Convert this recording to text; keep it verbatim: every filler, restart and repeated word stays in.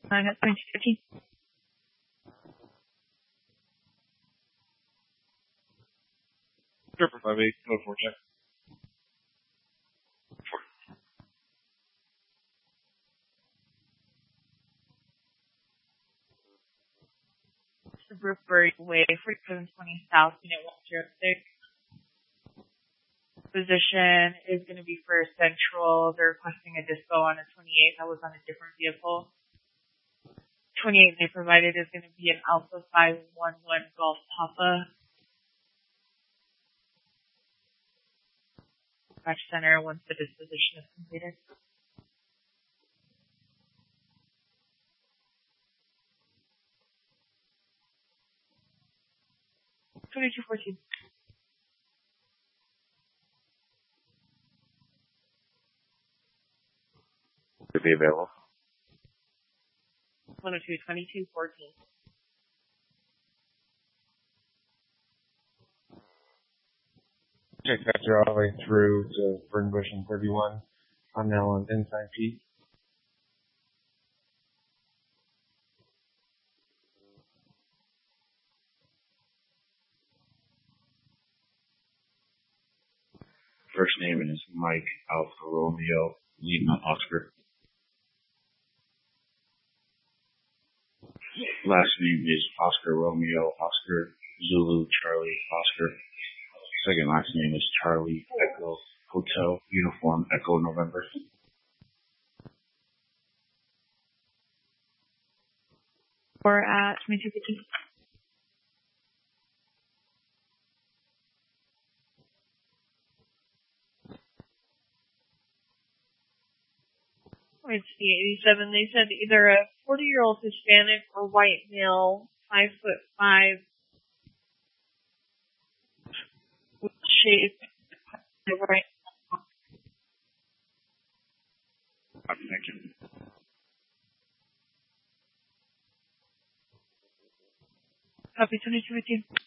Uh, that's twenty fifteen. Tripper five eight, code four check. Brookbury Way, forty-seven twenty South, Unit one zero six. Position is going to be for Central. They're requesting a dispo on a twenty-eight. That was on a different vehicle. twenty-eight they provided is going to be an Alpha five one one Golf Papa. Dispatch center once the disposition is completed. twenty-two fourteen. To be available. one oh two twenty-two fourteen. Check factor all the way through to Fernbush and thirty-one. I'm now on Ensign Peak. First name is Mike Alpha Romeo, Lieutenant Oscar. Last name is Oscar Romeo, Oscar Zulu Charlie Oscar. Second last name is Charlie Echo Hotel Uniform Echo November. Or at twenty-two fifteen. It's the eighty-seven. They said either a forty-year-old Hispanic or white male, five foot five, with shape. Right. Thank you. Copy twenty-two fifteen.